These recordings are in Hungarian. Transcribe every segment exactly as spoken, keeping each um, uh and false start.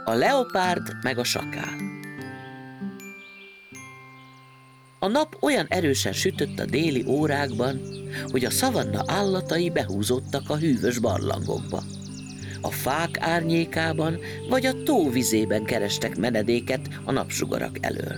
A leopárd meg a sakál. A nap olyan erősen sütött a déli órákban, hogy a szavanna állatai behúzódtak a hűvös barlangokba. A fák árnyékában vagy a tó vizében kerestek menedéket a napsugarak elől.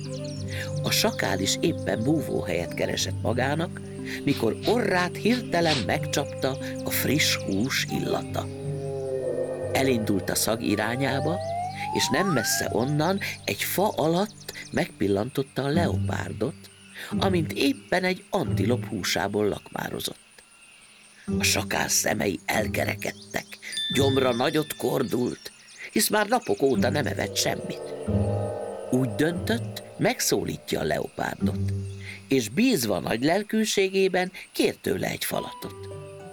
A sakál is éppen búvóhelyet keresett magának, mikor orrát hirtelen megcsapta a friss hús illata. Elindult a szag irányába, és nem messze onnan egy fa alatt megpillantotta a leopárdot, amint éppen egy antilop húsából lakmározott. A sakál szemei elkerekedtek, gyomra nagyot kordult, hisz már napok óta nem evett semmit. Úgy döntött, megszólítja a leopárdot, és bízva nagy lelkűségében kér tőle egy falatot.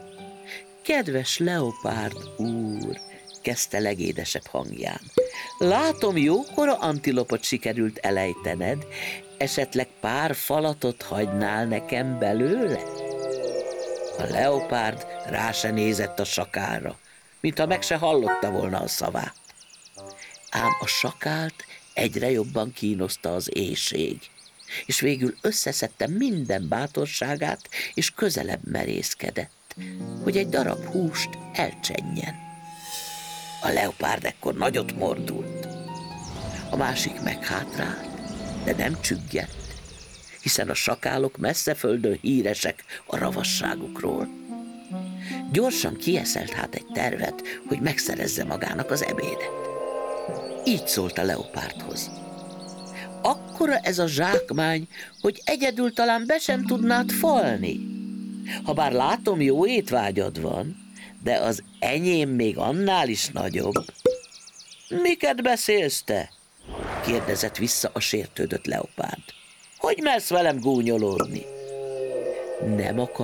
Kedves leopárd úr, kezdte legédesebb hangján, látom, jókora antilopot sikerült elejtened, esetleg pár falatot hagynál nekem belőle? A leopárd rá se nézett a sakálra, mintha meg se hallotta volna a szavát. Ám a sakált egyre jobban kínoszta az éhség, és végül összeszedte minden bátorságát, és közelebb merészkedett, hogy egy darab húst elcsenjen. A leopárd ekkor nagyot mordult. A másik meghátrált, de nem csüggyedt, hiszen a sakálok messze földön híresek a ravasságukról. Gyorsan kieszelt hát egy tervet, hogy megszerezze magának az ebédet. Így szólt a leopárdhoz. Akkora ez a zsákmány, hogy egyedül talán be sem tudnád falni. Habár látom, jó étvágyad van, de az enyém még annál is nagyobb. Miket beszélsz te? Kérdezett vissza a sértődött leopárd. Hogy mersz velem gúnyolódni? Nem akar